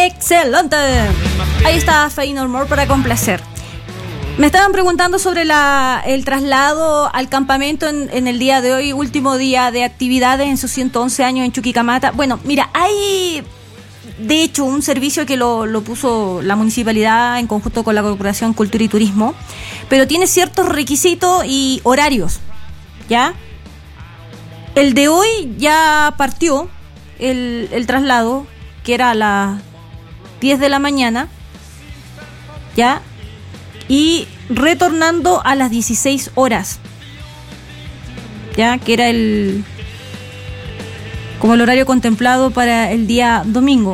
¡Excelente! Ahí está Faith No More para complacer. Me estaban preguntando sobre el traslado al campamento en el día de hoy, último día de actividades en sus 111 años en Chuquicamata. Bueno, mira, hay de hecho un servicio que lo puso la municipalidad en conjunto con la Corporación Cultura y Turismo, pero tiene ciertos requisitos y horarios, ¿ya? El de hoy ya partió el traslado, que era a las 10 de la mañana, ¿ya? Y retornando a las 16 horas, ¿ya? Que era como el horario contemplado para el día domingo.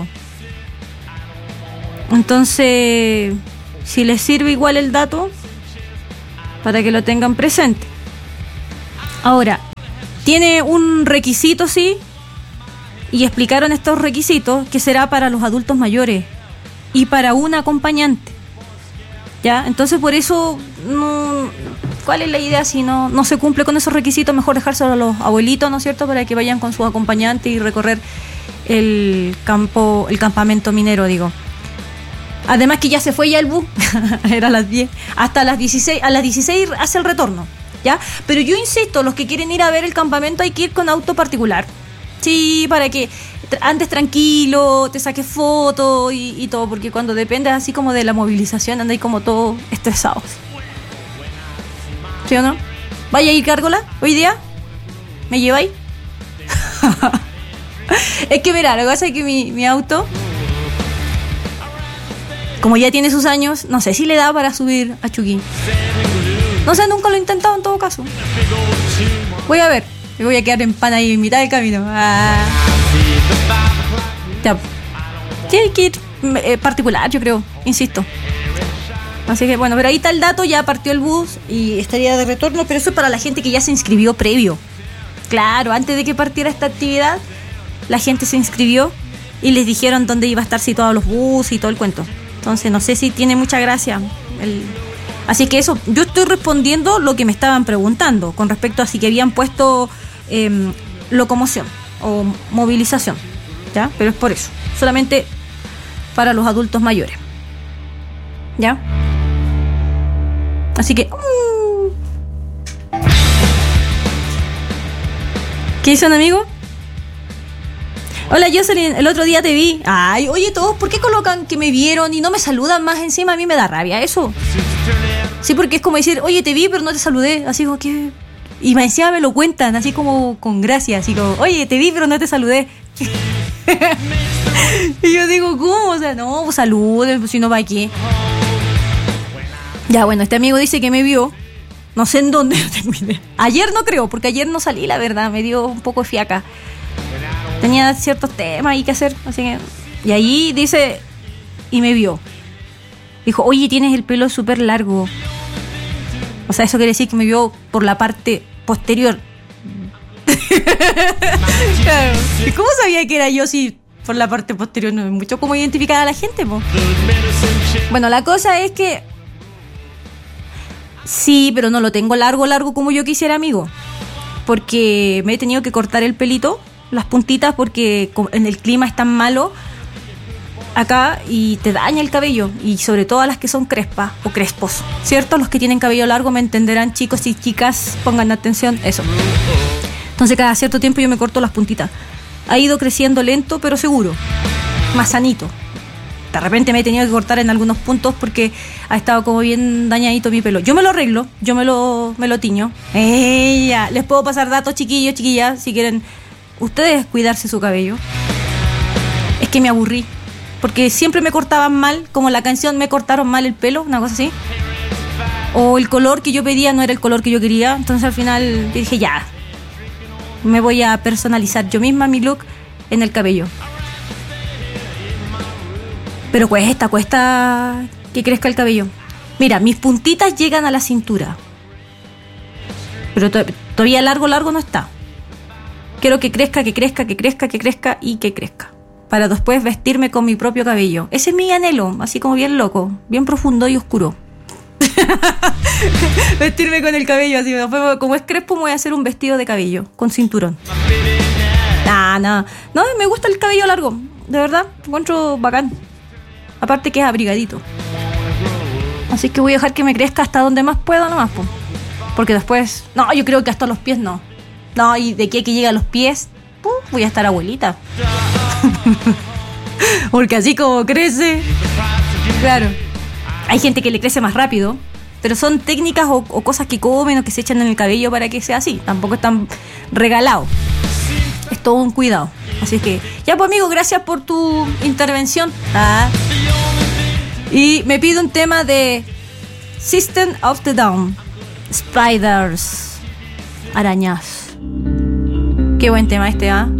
Entonces, si les sirve igual el dato, para que lo tengan presente. Ahora, tiene un requisito, sí, y explicaron estos requisitos, que será para los adultos mayores y para un acompañante. ¿Ya? Entonces por eso ¿cuál es la idea? Si no se cumple con esos requisitos, mejor dejárselo a los abuelitos, ¿no es cierto? Para que vayan con sus acompañantes y recorrer el campamento minero, digo. Además que ya se fue ya el bus, era a las 10, hasta las 16, a las 16 hace el retorno, ¿ya? Pero yo insisto, los que quieren ir a ver el campamento hay que ir con auto particular. Sí, para que andes tranquilo, te saques fotos y todo, porque cuando dependes así como de la movilización andáis como todos estresados. ¿Sí o no? ¿Vaya a ir Gárgola hoy día? ¿Me lleváis? Es que verá, lo que pasa es que mi auto, como ya tiene sus años, no sé si le da para subir a Chuquí. No sé, nunca lo he intentado en todo caso. Voy a ver. Me voy a quedar en pan ahí en mitad del camino. Ya. Tiene que ir particular, yo creo, insisto. Así que bueno, pero ahí está el dato, ya partió el bus y estaría de retorno, pero eso es para la gente que ya se inscribió previo. Claro, antes de que partiera esta actividad, la gente se inscribió y les dijeron dónde iba a estar situados los buses y todo el cuento. Entonces no sé si tiene mucha gracia Así que eso, yo estoy respondiendo lo que me estaban preguntando con respecto a si que habían puesto locomoción o movilización, ¿ya? Pero es por eso, solamente para los adultos mayores, ¿ya? Así que ¿qué hizo un amigo? Hola Jocelyn, el otro día te vi. Ay, oye, todos, ¿por qué colocan que me vieron y no me saludan más encima? A mí me da rabia eso. Sí, porque es como decir, oye, te vi pero no te saludé. Así como que... Y más encima me lo cuentan, así como con gracia. Así como, oye, te vi pero no te saludé. Y yo digo, ¿cómo? O sea, no, pues saluden, pues si no va aquí. Ya, bueno, este amigo dice que me vio. No sé en dónde, no tengo idea. Ayer no creo, porque ayer no salí, la verdad. Me dio un poco de fiaca. Tenía ciertos temas ahí que hacer, así que... Y ahí dice... Y me vio. Dijo, oye, tienes el pelo súper largo. O sea, eso quiere decir que me vio por la parte posterior. Claro. ¿Y cómo sabía que era yo si por la parte posterior? No es mucho cómo identificar a la gente, po. Bueno, la cosa es que... Sí, pero no lo tengo largo como yo quisiera, amigo. Porque me he tenido que cortar el pelito, las puntitas, porque en el clima es tan malo acá y te daña el cabello, y sobre todo a las que son crespas o crespos, ¿cierto? Los que tienen cabello largo me entenderán, chicos y chicas, pongan atención, eso. Entonces cada cierto tiempo yo me corto las puntitas. Ha ido creciendo lento pero seguro, más sanito. De repente me he tenido que cortar en algunos puntos porque ha estado como bien dañadito mi pelo. Yo me lo arreglo, yo me lo tiño. Ya. Les puedo pasar datos, chiquillos, chiquillas, si quieren ustedes cuidarse su cabello. Es que me aburrí, porque siempre me cortaban mal, como la canción Me cortaron mal el pelo, una cosa así. O el color que yo pedía no era el color que yo quería. Entonces al final dije, ya, me voy a personalizar yo misma mi look en el cabello. Pero cuesta que crezca el cabello. Mira, mis puntitas llegan a la cintura, pero todavía largo no está. Quiero que crezca y que crezca, para después vestirme con mi propio cabello. Ese es mi anhelo, así como bien loco, bien profundo y oscuro. Vestirme con el cabello así. Como es crespo, me voy a hacer un vestido de cabello con cinturón. No, me gusta el cabello largo, de verdad, encuentro bacán. Aparte que es abrigadito. Así que voy a dejar que me crezca hasta donde más pueda nomás, po. Porque después... No, yo creo que hasta los pies no. No, y de aquí a que llegue a los pies, voy a estar abuelita. Porque así como crece... Claro. Hay gente que le crece más rápido, pero son técnicas o cosas que comen o que se echan en el cabello para que sea así. Tampoco es tan regalado. Es todo un cuidado. Así que, ya pues amigo, gracias por tu intervención. Y me pido un tema de System of the Down. Spiders. Arañas. Qué buen tema este,